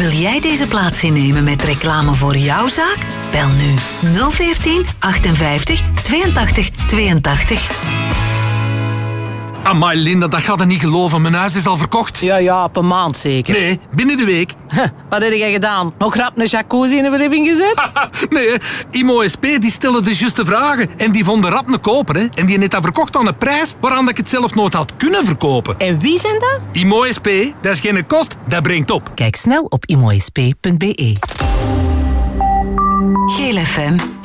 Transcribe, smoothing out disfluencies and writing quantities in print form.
Wil jij deze plaats innemen met reclame voor jouw zaak? Bel nu 014 58 82 82. Amai, Linda, dat gaat je niet geloven. Mijn huis is al verkocht. Ja, op een maand zeker. Nee, binnen de week. Wat heb jij gedaan? Nog rap een jacuzzi in de living gezet? Nee, IMO-SP die stellen de juiste vragen. En die vonden rap een koper. Hè. En die heeft dat verkocht aan een prijs waaraan ik het zelf nooit had kunnen verkopen. En wie zijn dat? IMO-SP, dat is geen kost, dat brengt op. Kijk snel op imosp.be. Geel FM.